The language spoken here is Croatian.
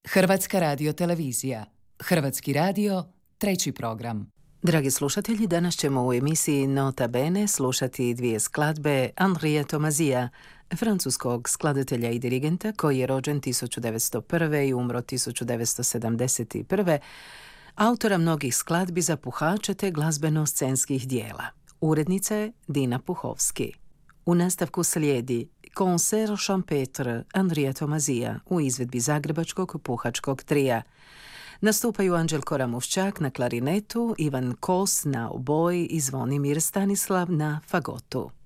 Hrvatska radiotelevizija. Hrvatski radio, treći program. Dragi slušatelji, danas ćemo u emisiji Nota Bene slušati dvije skladbe Andrija Tomazija, francuskog skladatelja i dirigenta koji je rođen 1901. i umro 1971. Autora mnogih skladbi za puhače te glazbeno-scenskih dijela. Urednica je Dina Puhovski. U nastavku slijedi Concert champêtre Andrija Tomazija u izvedbi zagrebačkog puhačkog trija. Nastupaju Anđelko Ramovščak na klarinetu, Ivan Kos na oboji i Zvonimir Stanislav na fagotu.